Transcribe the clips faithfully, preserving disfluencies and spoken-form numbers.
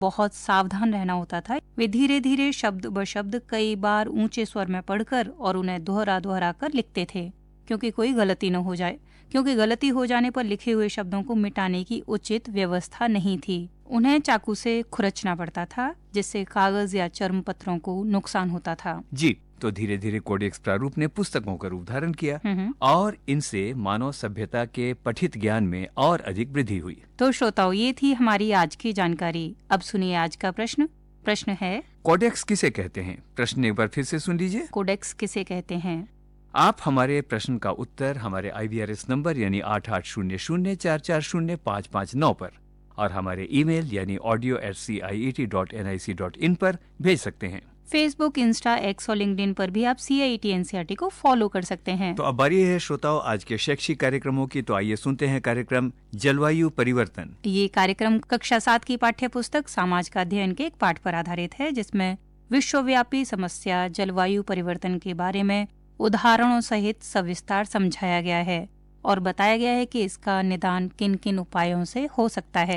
बहुत सावधान रहना होता था। वे धीरे धीरे शब्द ब शब्द कई बार ऊंचे स्वर में पढ़कर और उन्हें दोहरा दोहरा कर लिखते थे, क्योंकि कोई गलती न हो जाए, क्योंकि गलती हो जाने पर लिखे हुए शब्दों को मिटाने की उचित व्यवस्था नहीं थी। उन्हें चाकू से खुरचना पड़ता था, जिससे कागज या चर्म पत्रों को नुकसान होता था। जी, तो धीरे धीरे कोडेक्स प्रारूप ने पुस्तकों का रूप धारण किया और इनसे मानव सभ्यता के पठित ज्ञान में और अधिक वृद्धि हुई। तो श्रोताओ, ये थी हमारी आज की जानकारी। अब सुनिए आज का प्रश्न। प्रश्न है, कोडेक्स किसे कहते हैं? प्रश्न एक बार फिर से सुन लीजिए। कोडेक्स किसे कहते हैं? आप हमारे प्रश्न का उत्तर हमारे आई वी आर एस नंबर यानी आठ आठ शून्य शून्य चार चार शून्य पाँच पाँच नौ पर और हमारे ईमेल यानी audio eight C I E T dot N I C dot in पर भेज सकते हैं। फेसबुक, इंस्टा, एक्स और लिंक्डइन पर भी आप सी आई E T N C E R T को फॉलो कर सकते हैं। तो अब बारी है श्रोताओं आज के शैक्षिक कार्यक्रमों की। तो आइए सुनते हैं कार्यक्रम जलवायु परिवर्तन। ये कार्यक्रम कक्षा सात की पाठ्य पुस्तक समाज का अध्ययन के एक पाठ पर आधारित है, जिसमें विश्वव्यापी समस्या जलवायु परिवर्तन के बारे में उदाहरणों सहित सविस्तार समझाया गया है और बताया गया है कि इसका निदान किन किन उपायों से हो सकता है।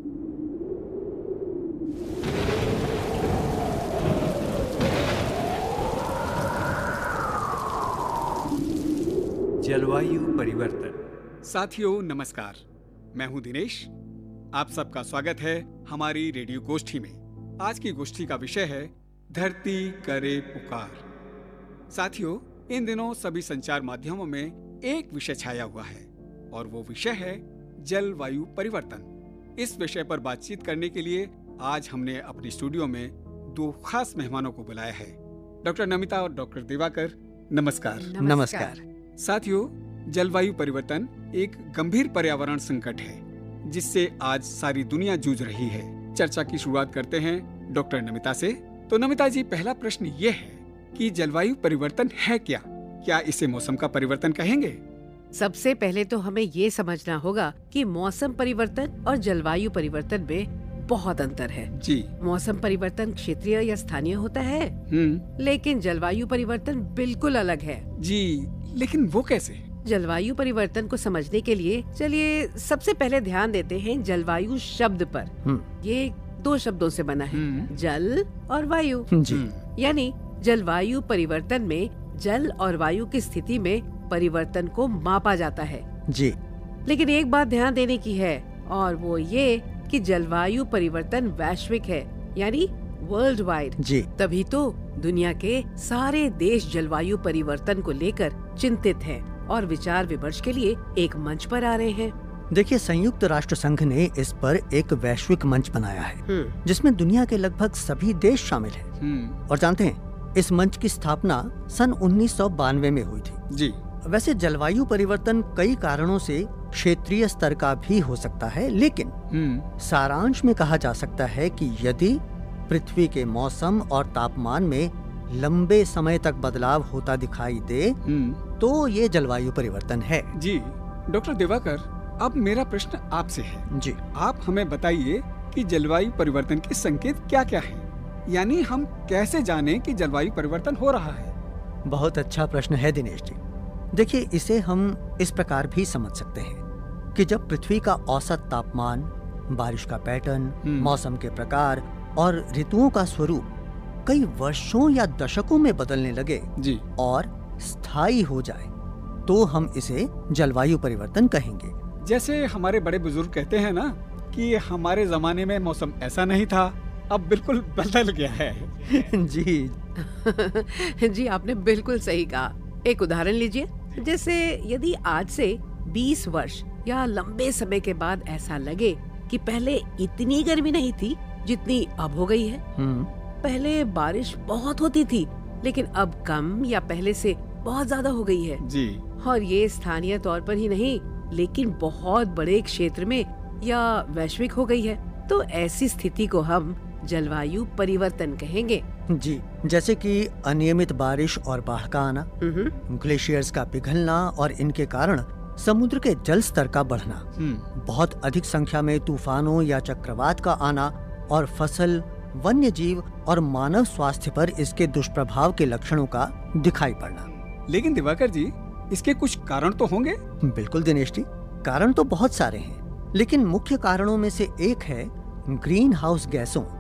जलवायु परिवर्तन। साथियों नमस्कार, मैं हूं दिनेश। आप सबका स्वागत है हमारी रेडियो गोष्ठी में। आज की गोष्ठी का विषय है धरती करे पुकार। साथियों, इन दिनों सभी संचार माध्यमों में एक विषय छाया हुआ है और वो विषय है जलवायु परिवर्तन। इस विषय पर बातचीत करने के लिए आज हमने अपने स्टूडियो में दो खास मेहमानों को बुलाया है, डॉक्टर नमिता और डॉक्टर दिवाकर। नमस्कार। नमस्कार। साथियों, जलवायु परिवर्तन एक गंभीर पर्यावरण संकट है जिससे आज सारी दुनिया जूझ रही है। चर्चा की शुरुआत करते हैं डॉक्टर नमिता से। तो नमिता जी, पहला प्रश्न ये है कि जलवायु परिवर्तन है क्या? क्या इसे मौसम का परिवर्तन कहेंगे? सबसे पहले तो हमें ये समझना होगा कि मौसम परिवर्तन और जलवायु परिवर्तन में बहुत अंतर है। जी। मौसम परिवर्तन क्षेत्रीय या स्थानीय होता है, हम्म लेकिन जलवायु परिवर्तन बिल्कुल अलग है। जी, लेकिन वो कैसे? जलवायु परिवर्तन को समझने के लिए चलिए सबसे पहले ध्यान देते हैं जलवायु शब्द पर। ये दो शब्दों से बना है, जल और वायु। जी। यानी जलवायु परिवर्तन में जल और वायु की स्थिति में परिवर्तन को मापा जाता है। जी। लेकिन एक बात ध्यान देने की है और वो ये कि जलवायु परिवर्तन वैश्विक है, यानी वर्ल्ड वाइड। जी। तभी तो दुनिया के सारे देश जलवायु परिवर्तन को लेकर चिंतित हैं और विचार विमर्श के लिए एक मंच पर आ रहे हैं। देखिए, संयुक्त राष्ट्र संघ ने इस पर एक वैश्विक मंच बनाया है जिसमें दुनिया के लगभग सभी देश शामिल हैं। और जानते हैं, इस मंच की स्थापना सन उन्नीस सौ बानवे में हुई थी। जी। वैसे जलवायु परिवर्तन कई कारणों से क्षेत्रीय स्तर का भी हो सकता है, लेकिन सारांश में कहा जा सकता है कि यदि पृथ्वी के मौसम और तापमान में लंबे समय तक बदलाव होता दिखाई दे तो ये जलवायु परिवर्तन है। जी। डॉक्टर दिवाकर, अब मेरा प्रश्न आपसे है। जी। आप हमें बताइए कि जलवायु परिवर्तन के संकेत क्या क्या हैं? यानी हम कैसे जानें कि जलवायु परिवर्तन हो रहा है? बहुत अच्छा प्रश्न है दिनेश जी। देखिए, इसे हम इस प्रकार भी समझ सकते हैं कि जब पृथ्वी का औसत तापमान, बारिश का पैटर्न, मौसम के प्रकार और ऋतुओं का स्वरूप कई वर्षों या दशकों में बदलने लगे जी। और स्थायी हो जाए तो हम इसे जलवायु परिवर्तन कहेंगे। जैसे हमारे बड़े बुजुर्ग कहते हैं ना कि हमारे जमाने में मौसम ऐसा नहीं था, अब बिल्कुल बदल गया है। जी। जी, आपने बिल्कुल सही कहा। एक उदाहरण लीजिए। जैसे यदि आज से बीस वर्ष या लंबे समय के बाद ऐसा लगे कि पहले इतनी गर्मी नहीं थी जितनी अब हो गई है। पहले बारिश बहुत होती थी, लेकिन अब कम या पहले से बहुत ज्यादा हो गई है। जी। और ये स्थानीय तौर पर ही नहीं, लेकिन बहुत बड़े क्षेत्र में या वैश्विक हो गई है। तो ऐसी स्थिति को हम जलवायु परिवर्तन कहेंगे। जी। जैसे कि अनियमित बारिश और बाढ़ का आना, ग्लेशियर्स का पिघलना और इनके कारण समुद्र के जल स्तर का बढ़ना, बहुत अधिक संख्या में तूफानों या चक्रवात का आना और फसल, वन्य जीव और मानव स्वास्थ्य पर इसके दुष्प्रभाव के लक्षणों का दिखाई पड़ना। लेकिन दिवाकर जी, इसके कुछ कारण तो होंगे? बिल्कुल दिनेश जी, कारण तो बहुत सारे हैं, लेकिन मुख्य कारणों में से एक है ग्रीन हाउस गैसों